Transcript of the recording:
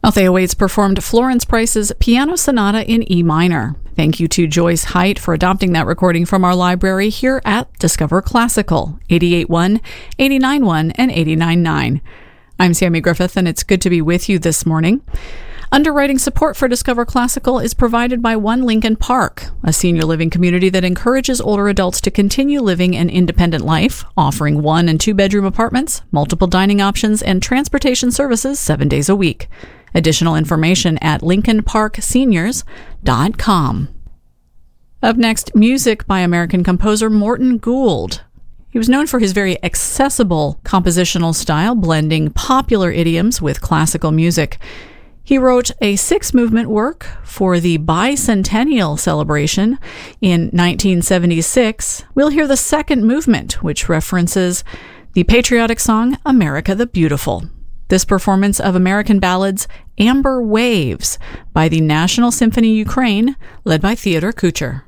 Althea Waits performed Florence Price's Piano Sonata in E minor. Thank you to Joyce Height for adopting that recording from our library here at Discover Classical, 88.1, 89.1, and 89.9. I'm Sammy Griffith, and it's good to be with you this morning. Underwriting support for Discover Classical is provided by One Lincoln Park, a senior living community that encourages older adults to continue living an independent life, offering 1- and 2-bedroom apartments, multiple dining options, and transportation services 7 days a week. Additional information at lincolnparkseniors.com. Up next, music by American composer Morton Gould. He was known for his very accessible compositional style, blending popular idioms with classical music. He wrote a 6-movement work for the bicentennial celebration in 1976. We'll hear the second movement, which references the patriotic song America the Beautiful. This performance of American ballads Amber Waves by the National Symphony Ukraine, led by Theodor Kucher.